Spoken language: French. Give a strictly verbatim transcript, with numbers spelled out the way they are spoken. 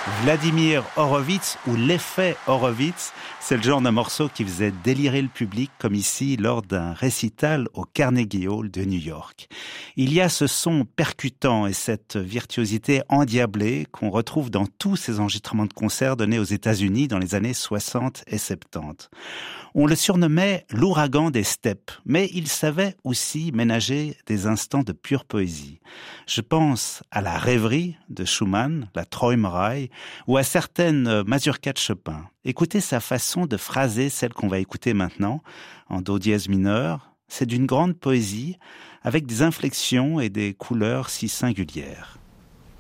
Vladimir Horowitz ou l'effet Horowitz, c'est le genre de morceau qui faisait délirer le public comme ici lors d'un récital au Carnegie Hall de New York. Il y a ce son percutant et cette virtuosité endiablée qu'on retrouve dans tous ces enregistrements de concerts donnés aux États-Unis dans les années soixante et soixante-dix. On le surnommait l'ouragan des steppes, mais il savait aussi ménager des instants de pure poésie. Je pense à la rêverie de Schumann, la Träumerei, ou à certaines mazurkas de Chopin. Écoutez sa façon de phraser celle qu'on va écouter maintenant, en do dièse mineur. C'est d'une grande poésie, avec des inflexions et des couleurs si singulières.